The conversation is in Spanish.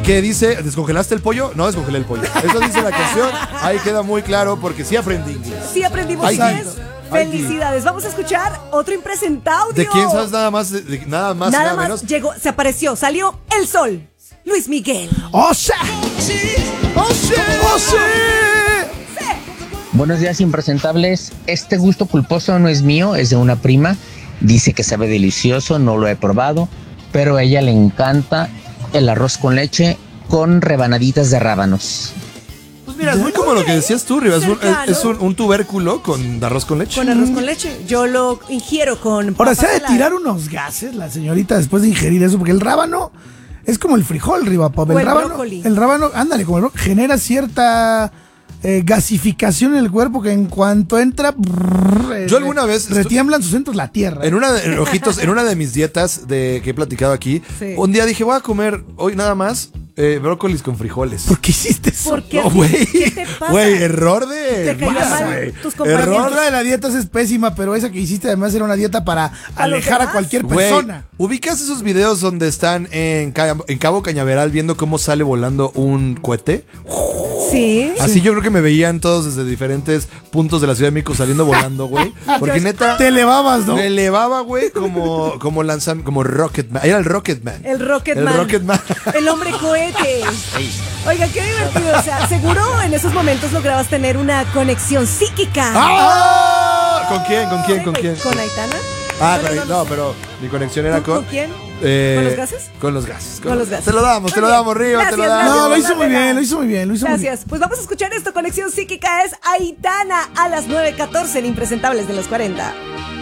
que dice, ¿descongelaste el pollo? No descongelé el pollo. Eso dice la canción. Ahí queda muy claro porque sí aprendí inglés. Sí aprendimos inglés. Felicidades. Vamos a escuchar otro impresentaudio. ¿De quién sabes nada más? Nada más menos. Llegó, se apareció, salió el sol. Luis Miguel. ¡Oh, sí! ¡Oh, sí! ¡Oh, sí! Buenos días, impresentables. Este gusto culposo no es mío, es de una prima. Dice que sabe delicioso, no lo he probado, pero a ella le encanta el arroz con leche con rebanaditas de rábanos. Pues mira, es muy como lo que decías tú, Riva. Es un tubérculo con arroz con leche. Con arroz con leche. Yo lo ingiero con Ahora, papas se ha de saladas. tirar unos gases la señorita después de ingerir eso, porque el rábano es como el frijol, Riva Pop. O el brócoli. El rábano, ándale, como el brócoli, genera cierta gasificación en el cuerpo que en cuanto entra Yo alguna vez retiemblan sus centros la tierra. En una de mis dietas que he platicado aquí, Sí. un día dije, voy a comer hoy nada más brócolis con frijoles. ¿Por qué hiciste eso? ¿Por qué? No, güey. ¿Qué te pasa? Güey, error de Te cayó vida, mal güey. tus compañeros. Error Otra de la dieta es pésima, pero esa que hiciste además era una dieta para los alejar a demás? cualquier Güey, persona. ¿ubicas esos videos donde están en Cabo Cañaveral viendo cómo sale volando un cohete? Sí. Así yo creo que me veían todos desde diferentes puntos de la Ciudad de México saliendo volando, güey. Porque neta, Te elevabas, ¿no? me elevaba, güey, como Rocketman. Era el Rocketman. El Rocketman. El Rocketman. El hombre cohete. Oiga, qué divertido. O sea, seguro en esos momentos lograbas tener una conexión psíquica. ¡Ah! ¿Con quién? ¿Con Aitana? No, pero mi conexión era ¿Con quién? ¿Con ¿Con los gases? Con los gases. Con los gases. Te lo damos, Muy bien. Riva, te lo Gracias, damos. No, lo gracias. hizo muy bien, lo hizo muy bien, lo hizo muy bien. Gracias. Pues vamos a escuchar esto. Conexión psíquica es Aitana a las 9:14 en Impresentables de los 40.